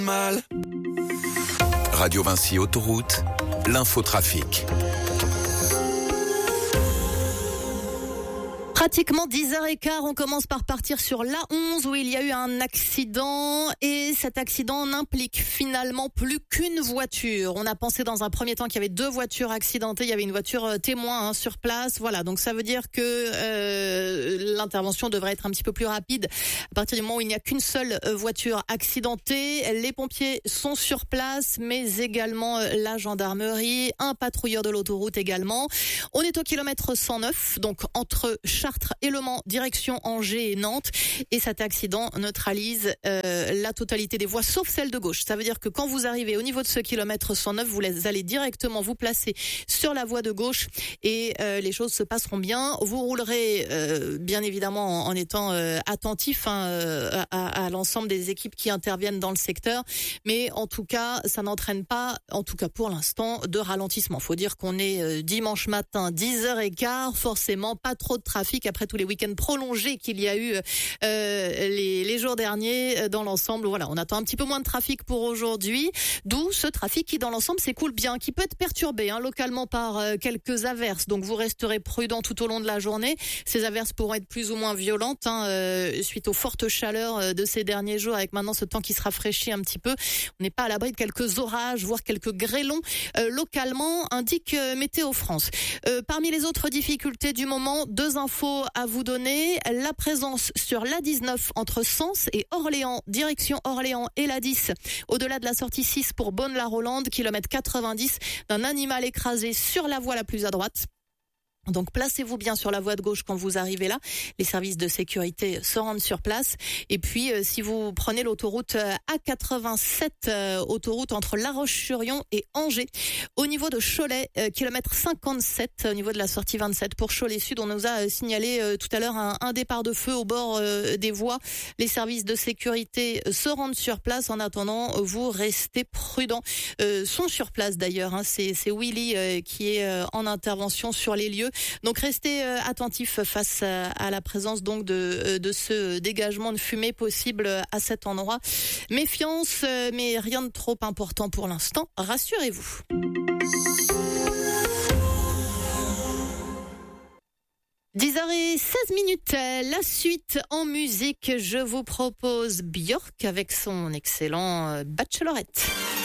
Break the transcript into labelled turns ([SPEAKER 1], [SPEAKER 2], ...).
[SPEAKER 1] Mal. Radio Vinci Autoroute, l'infotrafic.
[SPEAKER 2] Pratiquement 10h15, on commence par partir sur l'A11 où il y a eu un accident et cet accident n'implique finalement plus qu'une voiture. On a pensé dans un premier temps qu'il y avait 2 voitures accidentées, il y avait une voiture témoin sur place. Voilà, donc ça veut dire que l'intervention devrait être un petit peu plus rapide à partir du moment où il n'y a qu'une seule voiture accidentée. Les pompiers sont sur place, mais également la gendarmerie, un patrouilleur de l'autoroute également. On est au kilomètre 109, donc entre Chartres et Le Mans, direction Angers et Nantes. Et cet accident neutralise la totalité des voies, sauf celle de gauche. Ça veut dire que quand vous arrivez au niveau de ce kilomètre 109, vous allez directement vous placer sur la voie de gauche et les choses se passeront bien. Vous roulerez bien évidemment en étant attentif à l'ensemble des équipes qui interviennent dans le secteur. Mais en tout cas, ça n'entraîne pas, en tout cas pour l'instant, de ralentissement. Faut dire qu'on est dimanche matin, 10h15, forcément pas trop de trafic après tous les week-ends prolongés qu'il y a eu les jours derniers dans l'ensemble. Voilà, on attend un petit peu moins de trafic pour aujourd'hui, d'où ce trafic qui dans l'ensemble s'écoule bien, qui peut être perturbé localement par quelques averses. Donc vous resterez prudent tout au long de la journée. Ces averses pourront être plus ou moins violentes suite aux fortes chaleurs de ces derniers jours, avec maintenant ce temps qui se rafraîchit un petit peu. On n'est pas à l'abri de quelques orages, voire quelques grêlons localement, indique Météo France. Parmi les autres difficultés du moment, 2 infos à vous donner. La présence sur l'A19 entre Sens et Orléans, direction Orléans et l'A10, au-delà de la sortie 6 pour Beaune-la-Rolande, kilomètre 90, d'un animal écrasé sur la voie la plus à droite. Donc placez-vous bien sur la voie de gauche quand vous arrivez là. Les services de sécurité se rendent sur place. Et puis si vous prenez l'autoroute A87, autoroute entre La Roche-sur-Yon et Angers, au niveau de Cholet, kilomètre 57, au niveau de la sortie 27 pour Cholet Sud, on nous a signalé tout à l'heure un départ de feu au bord des voies. Les services de sécurité se rendent sur place. En attendant, vous restez prudents. Sont sur place d'ailleurs. C'est Willy qui est en intervention sur les lieux. Donc restez attentifs face à la présence donc de ce dégagement de fumée possible à cet endroit. Méfiance, mais rien de trop important pour l'instant, rassurez-vous. « 10h16, la suite en musique, je vous propose Björk avec son excellent Bachelorette.